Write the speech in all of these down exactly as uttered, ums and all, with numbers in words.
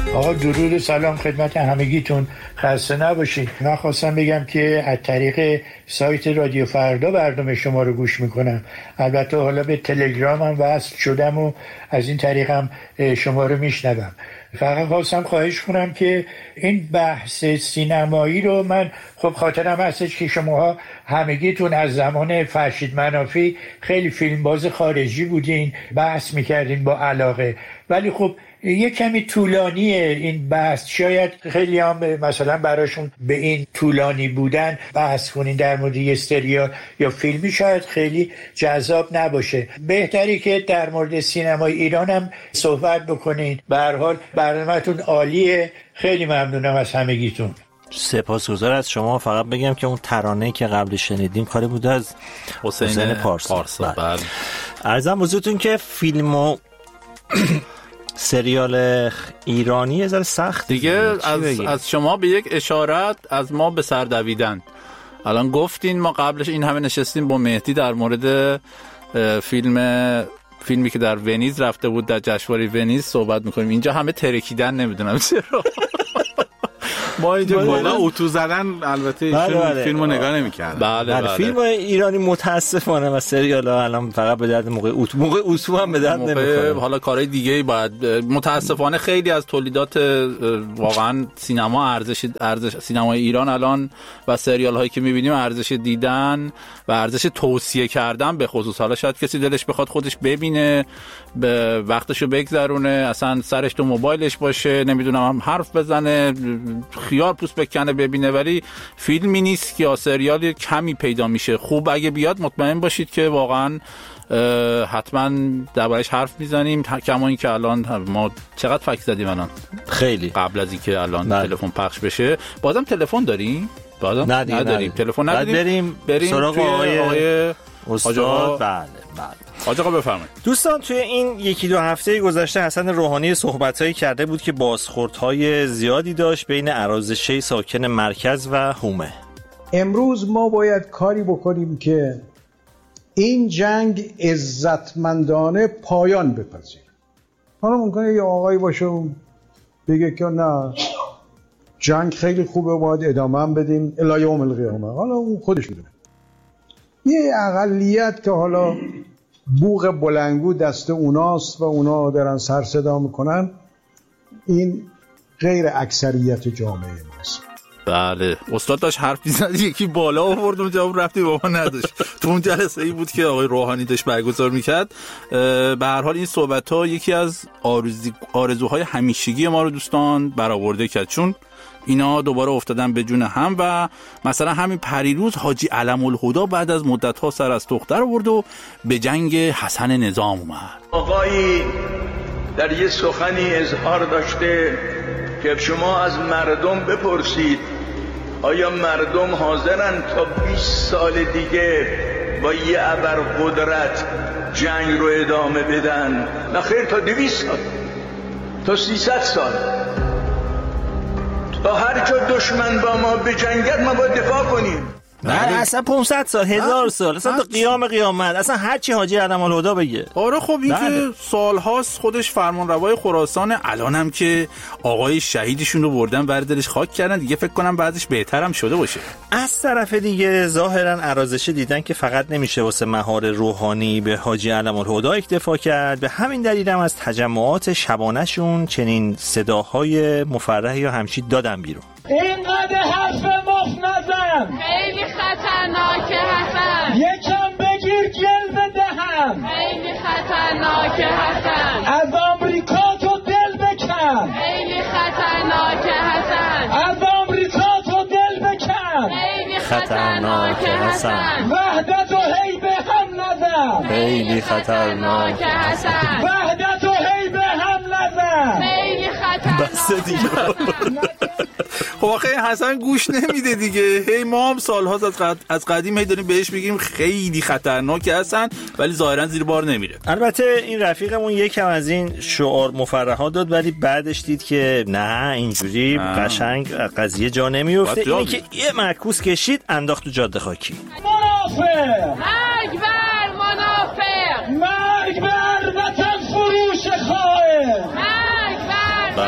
آقا درود و سلام خدمت همگیتون، خسته نباشید. من خواستم بگم که از طریق سایت رادیو فردا برنامه شما رو گوش میکنم. البته حالا به تلگرام هم وصل شدم و از این طریق هم شما رو میشنوم. فقط خواستم خواهش کنم که این بحث سینمایی رو، من خب خاطرم هستش که شماها همگیتون از زمان فرشید منافی خیلی فیلمباز خارجی بودین، بحث میکردین با علاقه، ولی خب یه کمی طولانیه این بحث. شاید خیلی هم مثلا براشون به این طولانی بودن بحث کنین در مورد یه سریال یا فیلمی شاید خیلی جذاب نباشه. بهتری که در مورد سینمای ایران هم صحبت بکنین. به هر حال برنامه‌تون عالیه. خیلی ممنونم از همگیتون. سپاسگزار از شما. فقط بگم که اون ترانه‌ای که قبل شنیدیم کاری بود از حسین, حسین پارسا. پارسا. بله. عرضم بزرگتون که فیلم و سریال ایرانی یه ذره سخت دیگه. از, از شما به یک اشارت، از ما به سر دویدن. الان گفتین، ما قبلش این همه نشستیم با مهدی در مورد فیلم فیلمی که در ونیز رفته بود، در جشنواره ونیز صحبت میکنیم. اینجا همه ترکیدن، نمیدونم چرا. ما اینجا بالا اتو زدن. البته بله بله. فیلمو نگاه نمی‌کردن. بله بله. فیلم ایرانی متاسفانه و سریال‌ها الان فقط به درد موقع اتو موقع اتو هم به درد نمی‌خوره. حالا کارهای دیگه‌ای باید. متاسفانه خیلی از تولیدات واقعا سینما ارزش ارزش سینمای ایران الان و سریال‌هایی که می‌بینیم ارزش دیدن و ارزش توصیه کردن به خصوص. حالا شاید کسی دلش بخواد خودش ببینه، به وقتشو بگذرونه، اصلا سرش تو موبایلش باشه، نمیدونم هم حرف بزنه، خیار پوست بکنه ببینه، ولی فیلمی نیست که یا سریالی کمی پیدا میشه. خوب اگه بیاد مطمئن باشید که واقعا حتما دربارش حرف میزنیم. کما این که الان ما چقدر فکر زدیم الان، خیلی قبل از اینکه الان تلفن پخش بشه. بازم تلفن داریم؟ بازم نداریم. نداریم. تلفن نداریم. بریم بریم سراغ آقای, آقای استاد. بله بله. حاج آقا بفرمایید. دوستان، توی این یکی دو هفته گذشته حسن روحانی صحبت‌هایی کرده بود که بازخوردهای زیادی داشت بین ارازشه ساکن مرکز و حومه. امروز ما باید کاری بکنیم که این جنگ عزتمندانه پایان بپذیره. حالا ممکنه یه آقایی باشه و بگه که نه جنگ خیلی خوبه، باید ادامه هم بدیم الی یوم القیامه. حالا اون خودش میدونه. یه اقلیت که حالا بوق بلنگو دست اوناست و اونا دارن سر صدا میکنن، این غیر اکثریت جامعه ماست. بله، استاد داشت حرف می‌زد، یکی بالا آورد و جواب رفتی بابا نداشت. تو اون جلسه ای بود که آقای روحانی داشت برگزار میکرد. به هر حال این صحبت‌ها یکی از آرزو آرزوهای همیشگی ما رو دوستان برآورده کرد، چون اینا دوباره افتادن به جون هم. و مثلا همین پریروز حاجی علم الهدا بعد از مدت‌ها سر از تختر آورد و به جنگ حسن نظام اومد. آقایی در یه سخنی اظهار داشته که شما از مردم بپرسید آیا مردم حاضرن تا بیست سال دیگه با یه ابرقدرت جنگ رو ادامه بدن؟ نه خیر، تا دویست سال، تا سیصد سال، تا هر جا دشمن با ما بجنگد ما باید دفاع کنیم. نه اصلا پانصد سال، هزار سال، اصلا تا قیام قیامت، اصلا هر چی حاجی علم الهدا بگه. آره خب این که سالهاست خودش فرمانروای خراسان، الانم که آقای شهیدشون رو بردن بر دلش خاک کردن، دیگه فکر کنم بعدش بهترم شده باشه. از طرف دیگه ظاهرا ارازشه دیدن که فقط نمیشه واسه مهار روحانی به حاجی علم الهدا اکتفا کرد، به همین دلیل هم از تجمعات شبانه‌شون چنین صداهای مفرح یا همچی دادن بیرون. اینقدر حرف مفت نزن، خیلی خطرناکه حسن، یکم بگیر جلوه دهم، خیلی خطرناکه حسن، از آمریکا تو دل بکن، خیلی خطرناکه حسن، از آمریکا تو دل بکن، خیلی خطرناکه حسن، وحدت و هی به هم نزن، خیلی خطرناکه حسن، وحدت و هی به هم نزن، خیلی خطرناکه. بس دیگه. خب آخه حسن گوش نمیده دیگه. هی ما هم سال‌هاست از, قد... از قدیم هی داریم بهش میگیم خیلی خطرناکه حسن، ولی ظاهرا زیر بار نمیره. البته این رفیقمون یکم از این شعار مفرحات داد، ولی بعدش دید که نه اینجوری قشنگ قضیه جا نمیفته. اینی که یه معکوس کشید انداخت تو جاده خاکی. منافق، مرگ بر منافق، مرگ بر وطن فروش خائن، مرگ بر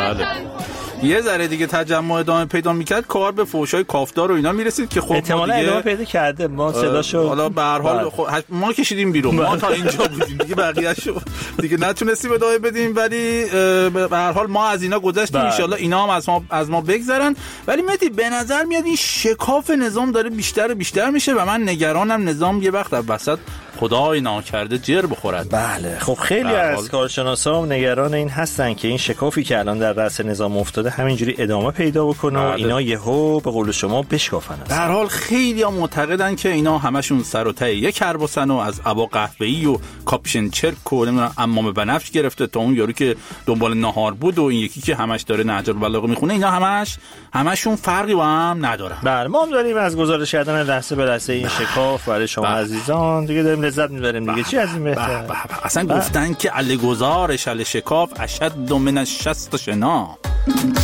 بله. یه ذره دیگه تجمع ادامه پیدا میکرد، کار به فحشای کافدار و اینا میرسید که خب احتمالاً ادامه پیدا کرده. ما صداشو حالا به هر حال خب ما کشیدیم بیرون، ما تا اینجا بودیم دیگه، بقیه‌شو دیگه نتونستیم ادامه بدیم، ولی به هر حال ما از اینا گذشتیم. ان شاءالله اینا هم از ما از ما بگذرن. ولی مهدی به نظر میاد این شکاف نظام داره بیشتر و بیشتر میشه و من نگرانم نظام یه وقت وسط خدای ناکرده جر بخورد. بله خب خیلی از کارشناسا هم نگران این هستن که این شکافی که الان در رأس نظام افتاده همینجوری ادامه پیدا بکنه و اینا یهو به قول شما بشکافن. در حال خیلی ها معتقدن که اینا همشون سر و ته یک کرباسن و از عبا قهوه‌ای و کاپشن چرک و نمیدونم عمام بنفش گرفته تا اون یارو که دنبال ناهار بود و این یکی که همش داره نهج البلاغه میخونه، اینا همش همشون فرقی با هم ندارن. بله ما هم داریم از گزارش کردن لحظه به لحظه این شکاف برای شما بله. عزیزان دیگه داریم لذت میبریم دیگه. چی از این بهتر؟ اصلا گفتن که علی گزارش علی شکاف اشد من الشست شنا.